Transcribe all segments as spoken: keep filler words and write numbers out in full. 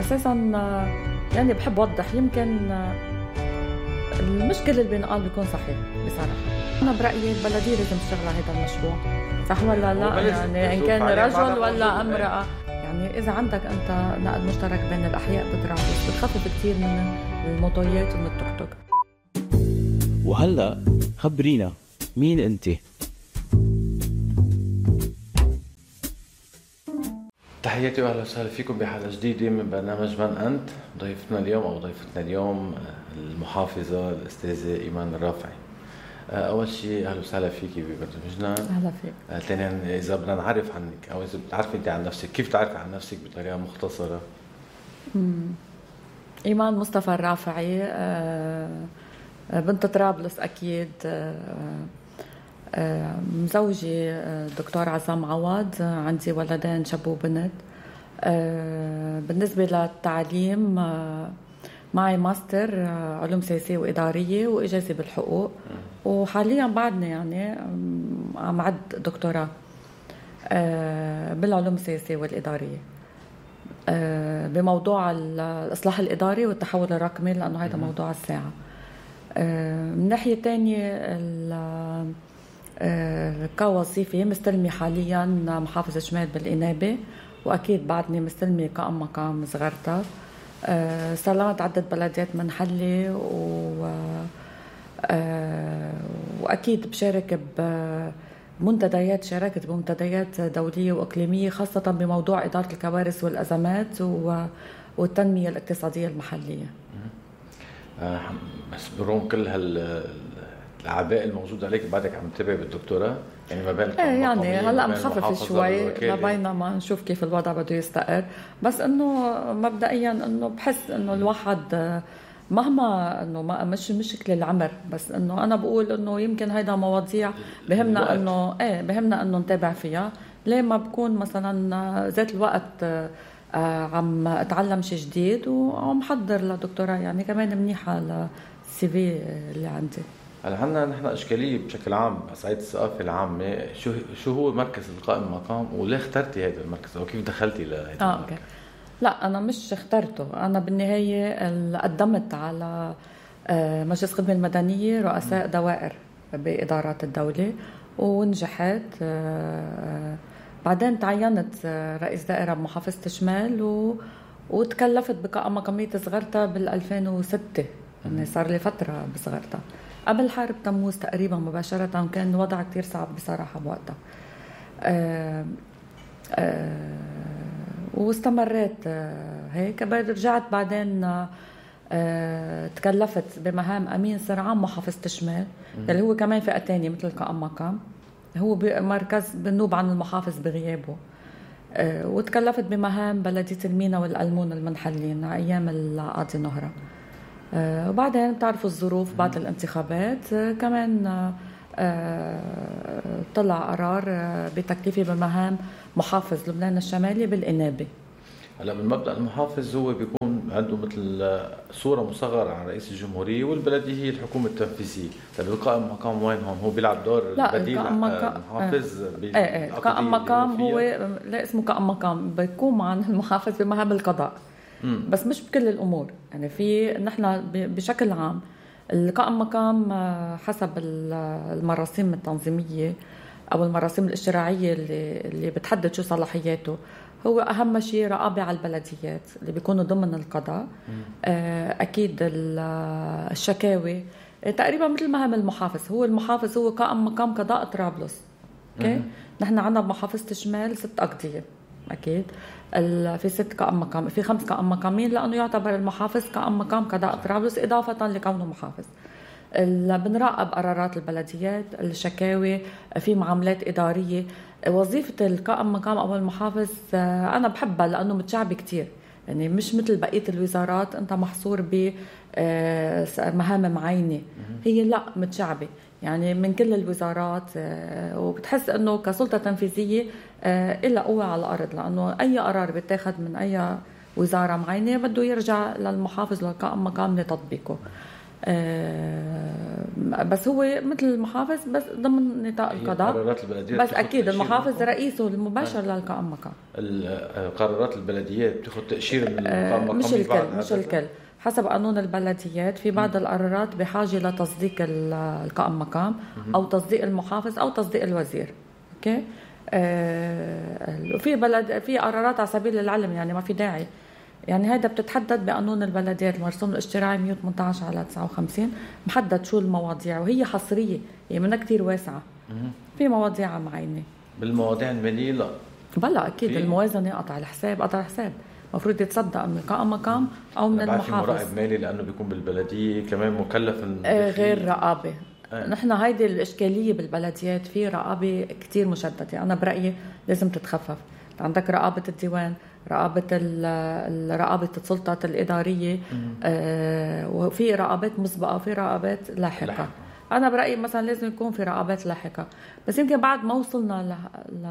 أساساً يعني بحب أوضح يمكن المشكلة اللي بينقال بيكون صحيح بصراحة. أنا برأيي البلدية لازم تشتغل على هذا المشروع، صح ولا لا؟ يعني إن كان رجل ولا امرأة، يعني إذا عندك أنت نقل مشترك بين الأحياء بطرابلس بتخفف كتير من الموتويات ومن التوك توك. وهلأ خبرينا مين أنت؟ تحياتي واهلا وسهلا فيكم بحلقه جديده من برنامج من انت. ضيفتنا اليوم او ضيفتنا اليوم المحافظه الاستاذه ايمان الرافعي. اول شيء اهلا وسهلا فيكي ببرنامجنا. اهلا فيك. ثانيا اذا بدنا نعرف عنك او اذا بتعرفي انت عن نفسك، كيف تعرفي عن نفسك بطريقه مختصره؟ امم ايمان مصطفى الرافعي، بنت طرابلس اكيد، مزوجي دكتور عزام عوض، عندي ولدين شاب وبنت. بالنسبة للتعليم معي ماستر علوم سياسية وإدارية وإجازة بالحقوق، وحاليا بعدني يعني عم عد دكتوراه بالعلوم السياسية والإدارية بموضوع الإصلاح الإداري والتحول الرقمي، لأنه هذا موضوع الساعة. من ناحية تانية كوظيفة مستلمي حاليا محافظة شمال بالإنابة، وأكيد بعدني مستلمي كأم مقام صغرتها. استلمت عدة بلديات منحلة و... وأكيد بشارك بمنتديات، شاركت بمنتديات دولية وإقليمية خاصة بموضوع إدارة الكوارث والأزمات و... والتنمية الاقتصادية المحلية. بس برغم كل هال الأعباء الموجودة عليك بعدك عم تتابع بالدكتوراه، يعني ما بين ايه يعني هلا مخفف شوي لبينما نشوف كيف الوضع بده يستقر، بس انه مبدئيا انه بحس انه الواحد مهما انه ما مش مشكله العمر، بس انه انا بقول انه يمكن هيدا مواضيع بهمنا انه ايه بهمنا انه نتابع فيها. ليه ما بكون مثلا ذات الوقت عم اتعلم شيء جديد وعم حضر لدكتوراه، يعني كمان منيحه للسي في اللي عندي. هلا عندنا نحن اشكاليه بشكل عام على صعيد الثقافه العامه، شو شو هو مركز القائم المقام وليه اخترتي هذا المركز او كيف دخلتي لهذا آه المركز؟ أوكي. لا انا مش اخترته، انا بالنهايه قدمت على مجلس الخدمه المدنيه رؤساء م. دوائر بادارات الدوله ونجحت. بعدين تعينت رئيس دائره بمحافظه شمال و... وتكلفت بقائمة مقامية صغرتها بالألفين وستة، يعني صار لي فترة بصغرتها قبل حرب تموز تقريبا مباشرة، وكان الوضع كتير صعب بصراحة بوقتها. أه أه واستمريت أه هيك. رجعت بعدين أه تكلفت بمهام أمين سر عام محافظة شمال، اللي هو كمان فئة تانية مثل قائم مقام، هو مركز بنوب عن المحافظ بغيابه. أه وتكلفت بمهام بلدية المينا والألمون المنحلين أيام القاضي نهرة. آه وبعدين بتعرفوا الظروف بعد الانتخابات، آه كمان آه طلع قرار آه بتكليفي بمهام محافظ لبنان الشمالي بالإنابة. هلا من مبدأ المحافظ هو بيكون عنده مثل صورة مصغرة عن رئيس الجمهورية، والبلدية هي الحكومة التنفيذية. طيب القائم مقام وين هون؟ هو بيلعب دور بديل المحافظ؟ ايه ايه قائم مقام هو لا اسمه قائم مقام، بيقوم عن المحافظ بمهام القضاء. مم. بس مش بكل الأمور، يعني في نحن بشكل عام القائم مقام حسب المراسيم التنظيمية أو المراسيم الاشتراعية اللي, اللي بتحدد شو صلاحياته. هو أهم شيء رقابة على البلديات اللي بيكونوا ضمن القضاء. أكيد الشكاوي تقريبا مثل مهام المحافظ. هو المحافظ هو قائم مقام قضاء طرابلس. أوكي، نحن عنا بمحافظة الشمال ست أقضية، أكيد في ست قائم مقام، في خمس قائم مقامين، لأنه يعتبر المحافظ قائم مقام قضاء طرابلس إضافة لكونه محافظ. بنراقب قرارات البلديات، الشكاوي، في معاملات إدارية. وظيفة القائم مقام أو المحافظ أنا بحبها لأنه متشعب كتير، يعني مش مثل بقية الوزارات أنت محصور بمهام معينة، هي لا متشعبة يعني من كل الوزارات، وبتحس أنه كسلطة تنفيذية إلا قوة على الأرض، لأنه أي قرار بيتاخد من أي وزارة معينة بده يرجع للمحافظ للقائم مقام لتطبيقه. بس هو مثل المحافظ بس ضمن نطاق القضاء. بس اكيد المحافظ رئيسه المباشر للقائم مقام. قرارات البلديات بتاخذ تاشيره من القائم مقام؟ مش الكل مش الكل حسب قانون البلديات. في بعض القرارات بحاجه لتصديق القائم مقام او تصديق المحافظ او تصديق الوزير. اوكي. وفي بلد في قرارات على سبيل العلم يعني ما في داعي يعني هيدا بتتحدد بقانون البلديات المرسوم الاشتراعي مية وثمانية عشر على تسعة وخمسين محدد شو المواضيع وهي حصريه هي منها كتير واسعه. في مواضيع معينه. بالمواضيع الماليه لا بلا اكيد الموازنه قطع الحساب قطع الحساب مفروض يتصدق من القائم مقام او من المحافظ. مراقب مالي لانه بيكون بالبلديه كمان مكلف من آه غير رقابه. آه. نحن هيدي الاشكاليه بالبلديات في رقابه كتير مشدده. انا برايي لازم تتخفف. عندك رقابه الديوان رقابه رقابه السلطات الاداريه آه وفي رقابات مسبقه وفي رقابات لاحقه. لاحقة. انا برايي مثلا لازم يكون في رقابات لاحقه بس يمكن بعد ما وصلنا ل, ل...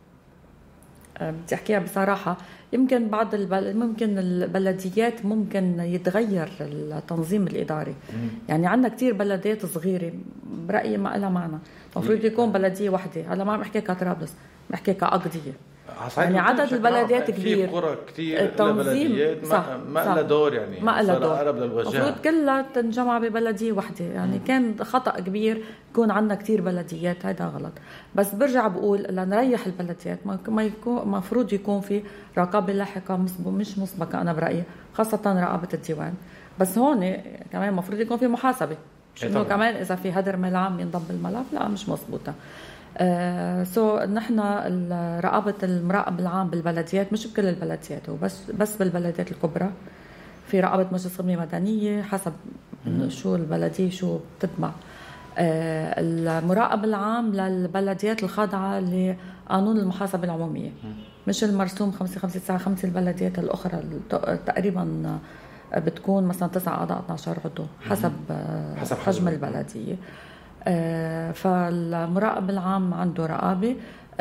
بدي احكيها بصراحه يمكن بعض البل... ممكن البلديات ممكن يتغير التنظيم الاداري. مم. يعني عندنا كتير بلديات صغيره برايي ما لها معنى. المفروض يكون بلديه واحده. هلا ما عم احكي كطرابلس بحكي كأقضيه يعني عدد البلديات كبير في قرى كتير التنظيم ما لها دور يعني ما لها دور المفروض كلها تنجمع ببلديه واحده يعني. مم. كان خطأ كبير يكون عندنا كتير بلديات هذا غلط. بس برجع بقول لنريح البلديات ما يكون مفروض يكون في رقابه لاحقه مش مسبقه انا برايي خاصه رقابه الديوان. بس هون كمان مفروض يكون في محاسبه مش انه كمان اذا في هدر مال عام ينضم الملف لا مش مزبوطه. آه سو نحن رقابه المراقب العام بالبلديات مش بكل البلديات وبس بس بالبلديات الكبرى في رقابه مجلس خدمه مدنيه حسب شو البلديه شو بتتبع. آه المراقب العام للبلديات الخاضعه لقانون المحاسبه العموميه مش المرسوم خمسة خمسة تسعة خمسة. البلديات الاخرى تقريبا بتكون مثلا تسعة اعضاء اثني عشر عضو حسب, حسب حجم البلديه. آه فالمراقب العام عنده رقابه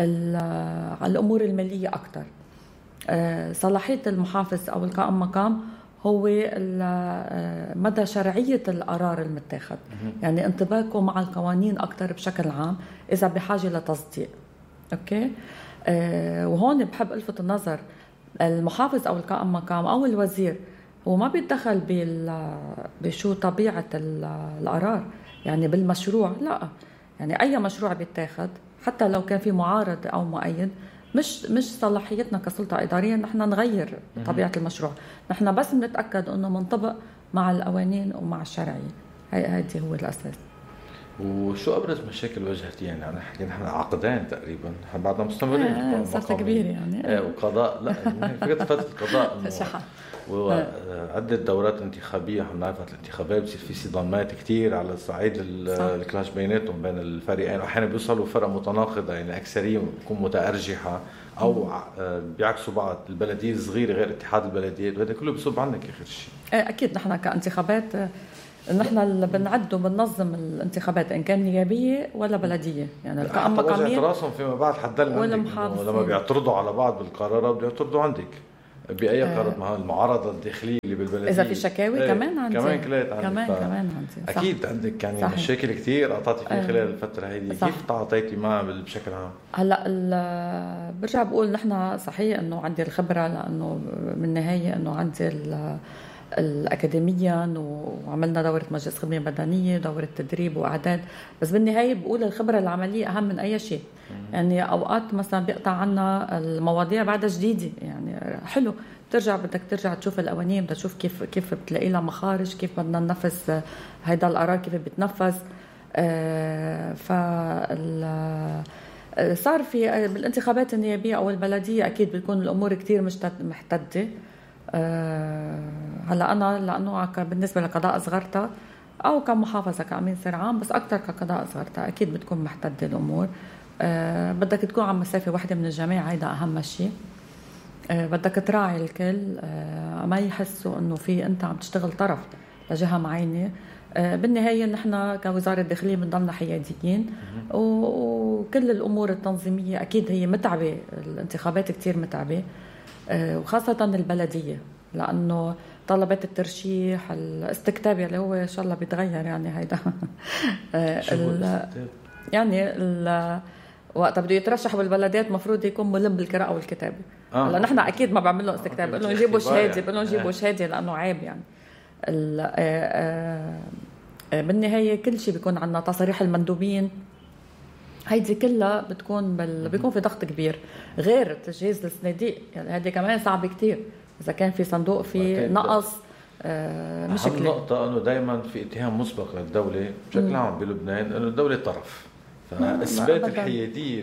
على الامور الماليه اكثر. آه صلاحيه المحافظ او القائم مقام هو مدى شرعيه القرار المتاخذ يعني انطباقه مع القوانين اكثر بشكل عام اذا بحاجه لتصديق. اوكي. آه وهون بحب الفت النظر المحافظ او القائم مقام او الوزير هو ما بيتدخل بشو طبيعه القرار يعني بالمشروع لا يعني اي مشروع بيتاخد حتى لو كان في معارض او مؤيد مش مش صلاحيتنا كسلطه اداريه نحن نغير طبيعه المشروع. نحن بس بنتاكد انه منطبق مع القوانين ومع الشرعيه. هي هذه هو الاساس. وشو ابرز مشاكل واجهتي يعني انا حكي نحن عقدين تقريبا نحن بعدنا مستمرين آه صرت كبير يعني آه وقضاء لا فكره فتره القضاء وعدة دورات انتخابية عم نعرف الانتخابات بصير في صدامات كتير على الصعيد الكلاش بيناتهم بين الفريقين واحيانا بيوصلوا فرق متناقضة يعني أكثرية بتكون متأرجحة أو بيعكسوا بعض. البلدية الصغيرة غير اتحاد البلديات وهذا كله بيصب عنك آخر شيء. أكيد نحن كانتخابات نحن اللي بنعد وبننظم الانتخابات إن كان نيابية ولا بلدية يعني القائمة مقامية راسهم فيما بعد حدلنا لما بيعترضوا على بعض بالقرارات بيعترضوا عندك بأي قرارات مع المعارضة الداخلية اللي بالبلدية إذا في شكاوي ايه كمان عندي كمان كليت عندي كمان كمان عندي أكيد عندك يعني صحيح. مشاكل كتير قطعتي فيها خلال الفترة هذه كيف تعاطيتي معها بشكل عام؟ هلا برجع بقول نحن صحيح إنه عندي الخبرة لأنه بالنهاية إنه عندي الأكاديميا وعملنا دورة مجلس خدمة مدنية دورة تدريب وإعداد بس بالنهاية بقول الخبرة العملية أهم من أي شيء. يعني أوقات مثلا بيقطع عنا المواضيع بعد جديدة يعني حلو ترجع بدك ترجع تشوف القوانين بدك تشوف كيف كيف بتلاقي لها مخارج كيف بدنا ننفذ هيدا القرار كيف بيتنفذ. آه ف صار في بالانتخابات النيابية أو البلدية أكيد بتكون الأمور كتير محتدة. أه هلا أنا لأنه بالنسبة لقضاء صغرتها أو كمحافظة كأمين سر عام بس أكتر كقضاء صغرتها أكيد بتكون محتدة الأمور. أه بدك تكون عم مسافة واحدة من الجميع هيدا أهم شيء. أه بدك تراعي الكل أه ما يحسوا إنه في أنت عم تشتغل طرف لجهة معينة. أه بالنهاية نحن كوزارة الداخلية بنضلنا حياديين وكل الأمور التنظيمية أكيد هي متعبة الانتخابات كتير متعبة وخاصة البلدية لانه طلبات الترشيح الاستكتاب اللي هو ان شاء الله بيتغير يعني هيدا يعني ال وقت بده يترشح بالبلدات مفروض يكون ملم بالقراءه والكتابه. آه. هلا نحن اكيد ما بعمل له استكتاب، بقول لهم جيبوا شهاده، بقول لهم جيبوا شهاده لانه عيب يعني. بالنهايه كل شيء بيكون عندنا تصاريح المندوبين، هيدي كلها بتكون بال... بيكون في ضغط كبير غير تجهيز الصناديق، يعني هذه كمان صعب كتير اذا كان في صندوق في نقص. آه مشكله. أهم نقطه انه دايما في اتهام مسبق للدوله بشكل عام بلبنان انه الدوله طرف، فاثبات الحياديه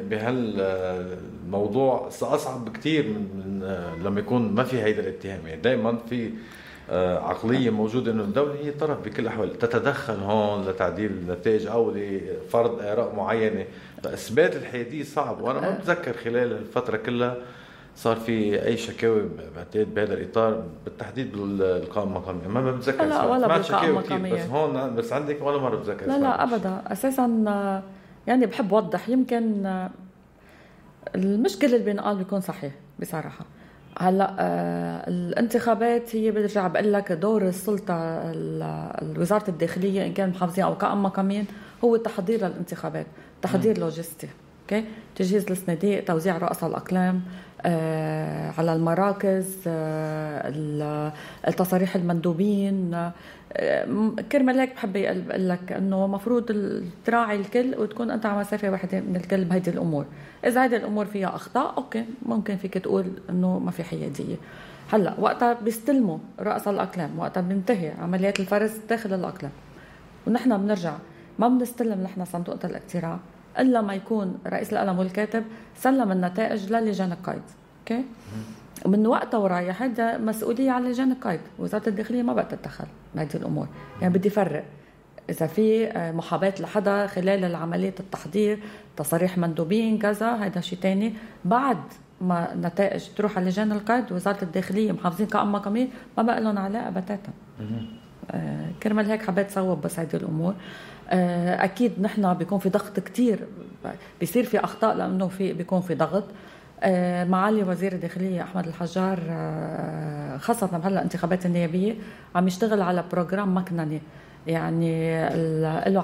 بهالموضوع اصعب بكتير من لما يكون ما في هيدا الاتهام. يعني دائما في عقليه موجوده انه الدوله هي طرف بكل الاحوال، تتدخل هون لتعديل النتائج او لفرض اراء معينه، فاثبات الحياديه صعب. وانا ما بتذكر خلال الفتره كلها صار في اي شكاوي بعتقد بهذا الاطار بالتحديد بالقائمه المقاميه، ما بتذكر. لا ولا بالقائمه المقاميه، بس هون بس عندك ولا مره بتذكر. لا لا ابدا. اساسا يعني بحب اوضح، يمكن المشكله اللي بينقال بيكون صحيح بصراحه. هلا آه الانتخابات هي برجع بقول لك دور السلطه وزاره الداخليه ان كان محافظين او قائمه مقامين هو تحضير الانتخابات، تحضير لوجستي، اوكي، تجهيز الصناديق، توزيع رؤساء الاقلام آه على المراكز، آه التصاريح المندوبين. آه كرمال هيك بحب اقول لك انه مفروض تراعي الكل وتكون انت على مسافه واحده من الكل بهيدي الامور. اذا هيدي الامور فيها اخطاء اوكي ممكن فيك تقول انه ما في حياديه. هلا وقتها بيستلموا رؤساء الاقلام، وقتها بينتهي عمليات الفرز داخل الاقلام، ونحن بنرجع ما بنستلم نحن صندوق الاقتراع الا ما يكون رئيس القلم والكاتب سلم النتائج للجان القيد، اوكي. ومن وقتها ورايح هذا مسؤوليه على لجان القيد، وزاره الداخليه ما بقى تتدخل بهذه الامور. يعني بدي فرق اذا في محاباه لحدا خلال عمليه التحضير، تصاريح مندوبين كذا، هذا شيء ثاني. بعد ما النتائج تروح على لجان القيد وزاره الداخليه محافظين قائمه مقاميه ما بقى لهم علاقه بتاتا. آه كرمال هيك حبيت صوب بس هذه الامور. آه اكيد نحن بيكون في ضغط كتير، بيصير في اخطاء لانه في بيكون في ضغط. آه معالي وزير الداخليه احمد الحجار آه خاصه بهلا الانتخابات النيابيه عم يشتغل على بروجرام مكنني، يعني له